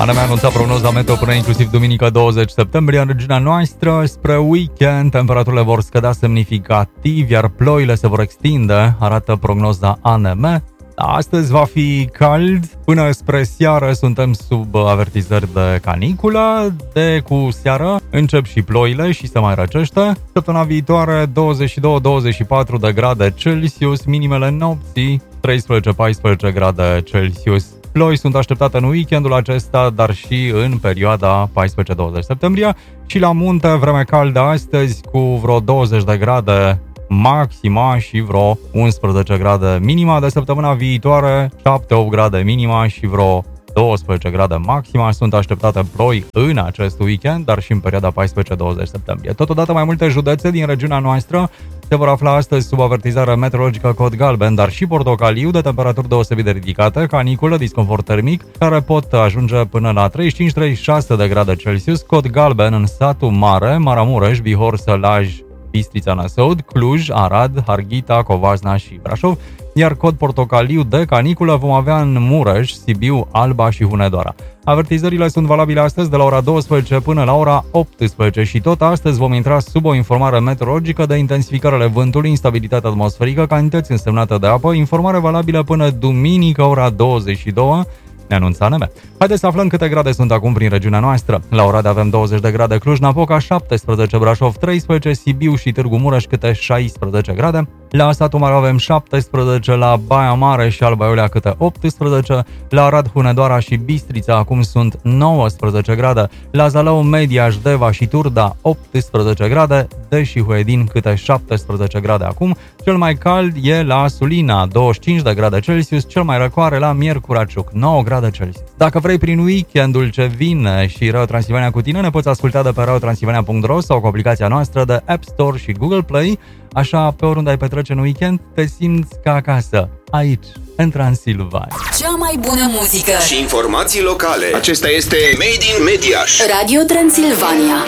ANM a anunțat prognoza meteo până inclusiv duminică 20 septembrie în regiunea noastră. Spre weekend, temperaturile vor scădea semnificativ, iar ploile se vor extinde, arată prognoza ANM. Astăzi va fi cald, până spre seară suntem sub avertizări de caniculă, de cu seară încep și ploile și se mai răcește. Săptămâna viitoare 22-24 de grade Celsius, minimele nopții 13-14 grade Celsius. Ploi sunt așteptate în weekendul acesta, dar și în perioada 14-20 septembrie. Și la munte, vreme caldă astăzi cu vreo 20 de grade maxima și vreo 11 grade minima. De săptămâna viitoare 7-8 grade minima și vreo 12 grade maxima. Sunt așteptate ploi în acest weekend, dar și în perioada 14-20 septembrie. Totodată mai multe județe din regiunea noastră se vor afla astăzi sub avertizare meteorologică cod galben, dar și portocaliu, de temperaturi deosebit de ridicate, caniculă, disconfort termic, care pot ajunge până la 35-36 de grade Celsius, cod galben în satul Mare, Maramureș, Bihor, Sălaj, Bistrița, Năsăud, Cluj, Arad, Harghita, Covasna și Brașov, iar cod portocaliu de caniculă vom avea în Mureș, Sibiu, Alba și Hunedoara. Avertizările sunt valabile astăzi de la ora 12 până la ora 18 și tot astăzi vom intra sub o informare meteorologică de intensificare vântului, instabilitate atmosferică, cantități însemnate de apă, informare valabilă până duminică ora 22, ne anunță ANM. Haideți să aflăm câte grade sunt acum prin regiunea noastră. La Oradea avem 20 de grade, Cluj-Napoca 17, Brașov 13, Sibiu și Târgu Mureș câte 16 grade. La Satul Mare avem 17, la Baia Mare și Alba Iulia câte 18, la Arad, Hunedoara și Bistrița acum sunt 19 grade, la Zalău, Mediaș, Deva și Turda 18 grade, deși Huedin câte 17 grade acum. Cel mai cald e la Sulina, 25 de grade Celsius, cel mai răcoare la Miercura Ciuc, 9 grade Celsius. Dacă vrei prin weekendul ce vine și Radio Transilvania cu tine, ne poți asculta de pe radiotransilvania.ro sau cu aplicația noastră de App Store și Google Play. Așa, pe oriunde ai petrece în weekend, te simți ca acasă, aici, în Transilvania. Cea mai bună muzică și informații locale. Acesta este Made in Mediaș. Radio Transilvania.